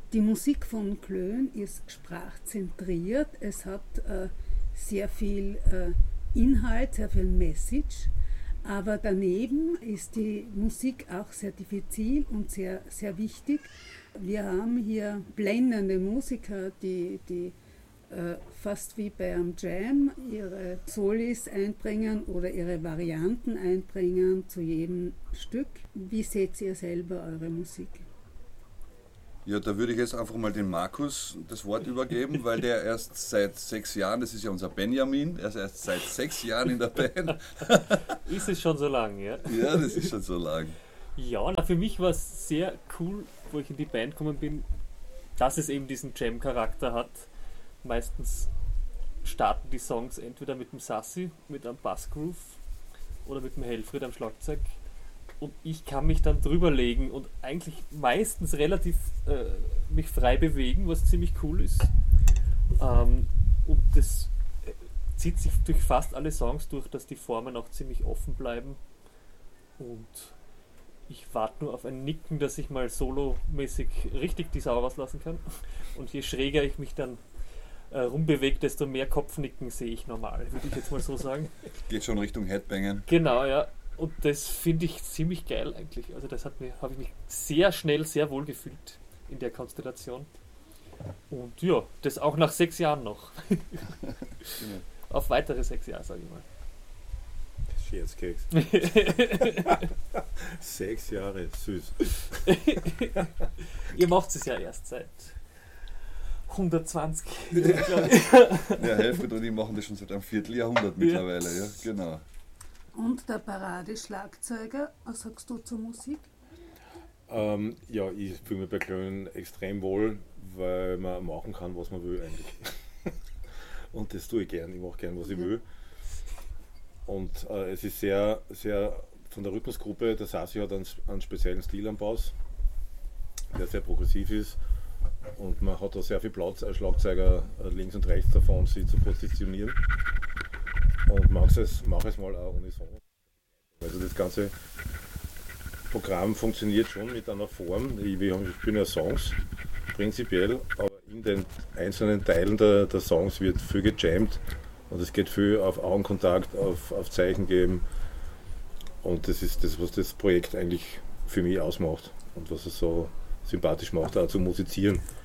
Die Musik von Klön ist sprachzentriert, es hat sehr viel Inhalt, sehr viel Message, aber daneben ist die Musik auch sehr diffizil und sehr, sehr wichtig. Wir haben hier blendende Musiker, die fast wie bei einem Jam ihre Solis einbringen oder ihre Varianten einbringen zu jedem Stück. Wie seht ihr selber eure Musik? Ja, da würde ich jetzt einfach mal den Markus das Wort übergeben, weil der erst seit 6 Jahren, das ist ja unser Benjamin, er ist erst seit 6 Jahren in der Band. Ist es schon so lang, ja? Ja, das ist schon so lang. Ja, na, für mich war es sehr cool, wo ich in die Band gekommen bin, dass es eben diesen Jam-Charakter hat. Meistens starten die Songs entweder mit dem Sassi, mit einem Bassgroove oder mit dem Helfried am Schlagzeug. Und ich kann mich dann drüber legen und eigentlich meistens relativ mich frei bewegen, was ziemlich cool ist. Und das zieht sich durch fast alle Songs durch, dass die Formen auch ziemlich offen bleiben. Und ich warte nur auf ein Nicken, dass ich mal solomäßig richtig die Sau rauslassen kann. Und je schräger ich mich dann rumbewege, desto mehr Kopfnicken sehe ich normal, würde ich jetzt mal so sagen. Geht schon Richtung Headbangen. Genau, ja. Und das finde ich ziemlich geil eigentlich. Also das habe ich mich sehr schnell sehr wohl gefühlt in der Konstellation. Und ja, das auch nach 6 Jahren noch. Auf weitere 6 Jahre, sage ich mal. Scherzkeks. 6 Jahre, süß. Ihr macht es ja erst seit 120 Jahren, glaube ich. Ja, Helfried und ich machen das schon seit einem Vierteljahrhundert mittlerweile, ja, genau. Und der Paradeschlagzeuger, was sagst du zur Musik? Ja, ich fühle mich bei Klön extrem wohl, weil man machen kann, was man will eigentlich. Und das tue ich gern, ich mache gern, was ich will. Und es ist sehr, sehr von der Rhythmusgruppe, der Sassi hat einen speziellen Stil am Bass, der sehr progressiv ist. Und man hat da sehr viel Platz als Schlagzeuger links und rechts davon, sich zu positionieren. Und mach es mal auch ohne Song. Also das ganze Programm funktioniert schon mit einer Form. Ich spiele ja Songs prinzipiell, aber in den einzelnen Teilen der Songs wird viel gejammt und es geht viel auf Augenkontakt, auf Zeichen geben. Und das ist das, was das Projekt eigentlich für mich ausmacht und was es so sympathisch macht, auch zu musizieren.